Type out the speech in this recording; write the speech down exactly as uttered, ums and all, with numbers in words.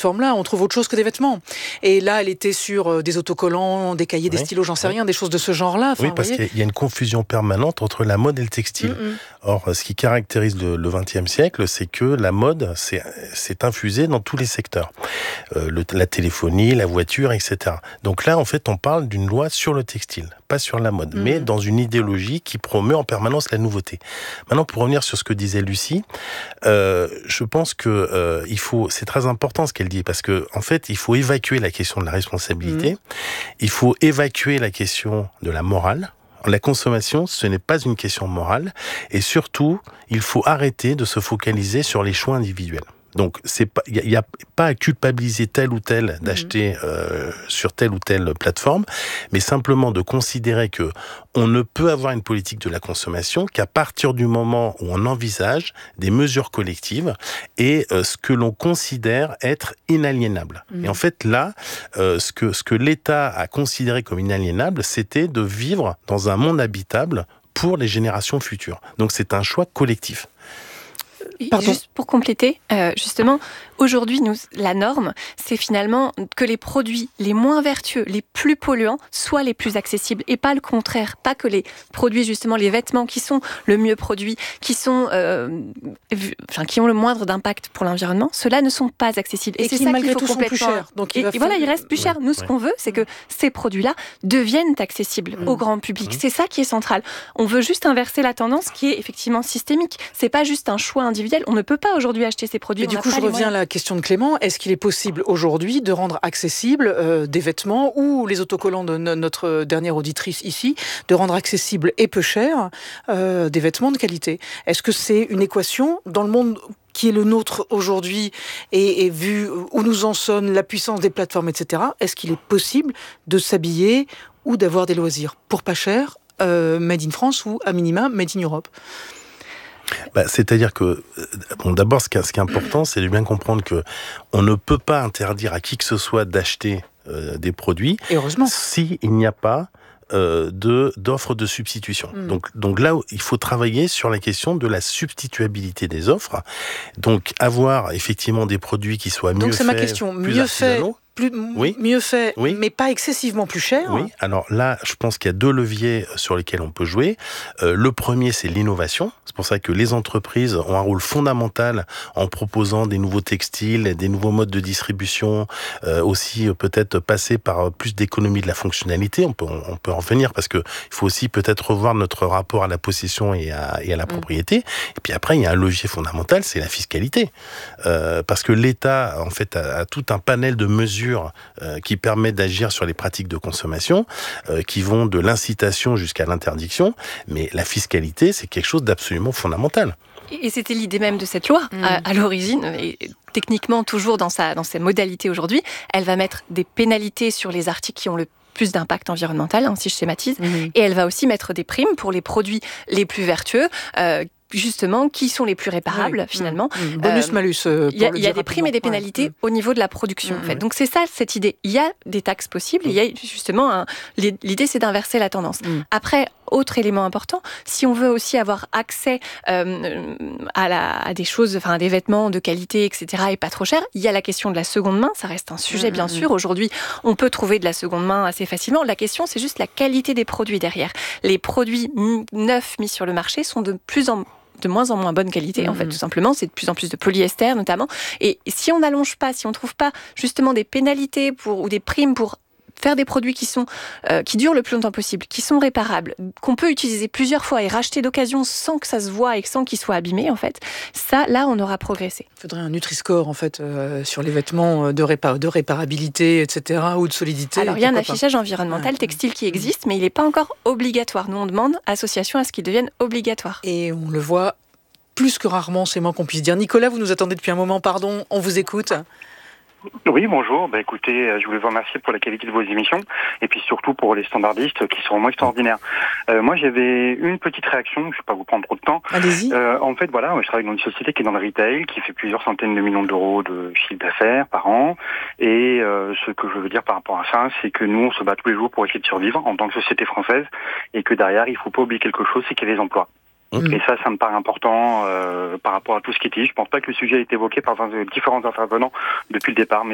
plateforme-là, on trouve autre chose que des vêtements. Et là, elle était sur euh, des autocollants, des cahiers, des oui, stylos, j'en sais oui. rien, des choses de ce genre-là. Enfin, Oui, parce voyez... qu'il y a une confusion permanente entre la mode et le textile. Mm-mm. Or, ce qui caractérise le, le vingtième siècle, c'est que la mode s'est, s'est infusée dans tous les secteurs. Euh, le, la téléphonie, la voiture, et cetera. Donc là, en fait, on parle d'une loi sur le textile, pas sur la mode, mm-hmm. mais dans une idéologie qui promeut en permanence la nouveauté. Maintenant, pour revenir sur ce que disait Lucie, euh, je pense que euh, il faut, c'est très important ce qu'elle dit, parce que en fait, il faut évacuer la question de la responsabilité, mm-hmm. il faut évacuer la question de la morale. La consommation, ce n'est pas une question morale, et surtout, il faut arrêter de se focaliser sur les choix individuels. Donc, c'est pas, il n'y a, a pas à culpabiliser tel ou tel d'acheter euh, sur telle ou telle plateforme, mais simplement de considérer que on ne peut avoir une politique de la consommation qu'à partir du moment où on envisage des mesures collectives et euh, ce que l'on considère être inaliénable. Mmh. Et en fait, là, euh, ce que ce que l'État a considéré comme inaliénable, c'était de vivre dans un monde habitable pour les générations futures. Donc, c'est un choix collectif. Pardon. Juste pour compléter, euh, justement, aujourd'hui, nous, la norme, c'est finalement que les produits les moins vertueux, les plus polluants, soient les plus accessibles et pas le contraire. Pas que les produits, justement, les vêtements qui sont le mieux produits, qui sont, euh, enfin, qui ont le moindre d'impact pour l'environnement, ceux-là ne sont pas accessibles. Et, et c'est qui, ça malgré qu'il faut tout, complètement... sont plus chers. Donc, et, il va et voilà, ils restent plus chers. Ouais, nous, ce ouais. qu'on veut, c'est que ces produits-là deviennent accessibles mmh. au grand public. Mmh. C'est ça qui est central. On veut juste inverser la tendance qui est effectivement systémique. C'est pas juste un choix individuel. On ne peut pas aujourd'hui acheter ces produits. Et du coup, je reviens à la question de Clément. Est-ce qu'il est possible aujourd'hui de rendre accessible euh, des vêtements ou les autocollants de no- notre dernière auditrice ici, de rendre accessible et peu cher euh, des vêtements de qualité? Est-ce que c'est une équation dans le monde qui est le nôtre aujourd'hui et, et vu où nous en sommes, la puissance des plateformes, et cetera, est-ce qu'il est possible de s'habiller ou d'avoir des loisirs pour pas cher, euh, made in France ou à minima made in Europe? Bah, c'est-à-dire que, bon, d'abord, ce qui, ce qui est important, c'est de bien comprendre que on ne peut pas interdire à qui que ce soit d'acheter euh, des produits, et heureusement, s'il n'y a pas euh, de d'offres de substitution. Mmh. Donc, donc là, il faut travailler sur la question de la substituabilité des offres. Donc, avoir effectivement des produits qui soient mieux faits. Donc, c'est ma question. Mieux fait. Plus, oui. Mieux fait, oui. mais pas excessivement plus cher. Oui, alors là, je pense qu'il y a deux leviers sur lesquels on peut jouer. Euh, le premier, c'est l'innovation. C'est pour ça que les entreprises ont un rôle fondamental en proposant des nouveaux textiles, des nouveaux modes de distribution, euh, aussi peut-être passer par plus d'économie de la fonctionnalité. On peut, on peut en venir parce que il faut aussi peut-être revoir notre rapport à la possession et à, et à la propriété. Et puis après, il y a un levier fondamental, c'est la fiscalité. Euh, parce que l'État, en fait, a, a tout un panel de mesures Euh, qui permet d'agir sur les pratiques de consommation, euh, qui vont de l'incitation jusqu'à l'interdiction, mais la fiscalité, c'est quelque chose d'absolument fondamental. Et c'était l'idée même de cette loi, mmh. à, à l'origine, et techniquement toujours dans, sa, dans ses modalités aujourd'hui, elle va mettre des pénalités sur les articles qui ont le plus d'impact environnemental, hein, si je schématise, mmh. et elle va aussi mettre des primes pour les produits les plus vertueux, euh, justement, qui sont les plus réparables, oui. finalement. Mmh. Bonus-malus. Euh, il y a, il y a des primes et des pénalités ouais. au niveau de la production, mmh. en fait. Donc, c'est ça, cette idée. Il y a des taxes possibles, mmh. il y a justement... Un, l'idée, c'est d'inverser la tendance. Mmh. Après, autre élément important, si on veut aussi avoir accès euh, à, la, à des choses, enfin, à des vêtements de qualité, et cetera, et pas trop cher, il y a la question de la seconde main. Ça reste un sujet, mmh. bien sûr. Aujourd'hui, on peut trouver de la seconde main assez facilement. La question, c'est juste la qualité des produits derrière. Les produits neufs mis sur le marché sont de plus en de moins en moins bonne qualité, mmh. en fait, tout simplement. C'est de plus en plus de polyester, notamment. Et si on n'allonge pas, si on ne trouve pas justement des pénalités pour, ou des primes pour faire des produits qui sont euh, qui durent le plus longtemps possible, qui sont réparables, qu'on peut utiliser plusieurs fois et racheter d'occasion sans que ça se voie et sans qu'ils soient abîmés, en fait, ça, là, on aura progressé. Il faudrait un Nutri-Score, en fait, euh, sur les vêtements de, répa- de réparabilité, et cetera, ou de solidité. Alors, il y a un affichage pas. environnemental ouais. textile qui existe, mais il n'est pas encore obligatoire. Nous, on demande, association, à ce qu'il devienne obligatoire. Et on le voit plus que rarement, c'est moins qu'on puisse dire. Nicolas, vous nous attendez depuis un moment, pardon, on vous écoute. Oui, bonjour. Bah, écoutez, je voulais vous remercier pour la qualité de vos émissions et puis surtout pour les standardistes qui sont vraiment extraordinaires. Euh, moi, j'avais une petite réaction, je ne vais pas vous prendre trop de temps. Allez-y. Euh, en fait, voilà, je travaille dans une société qui est dans le retail, qui fait plusieurs centaines de millions d'euros de chiffre d'affaires par an. Et euh, ce que je veux dire par rapport à ça, c'est que nous, on se bat tous les jours pour essayer de survivre en tant que société française et que derrière, il ne faut pas oublier quelque chose, c'est qu'il y a des emplois. Mmh. Et ça, ça me paraît important euh, par rapport à tout ce qui est dit. Je ne pense pas que le sujet ait été évoqué par différents intervenants depuis le départ. Mais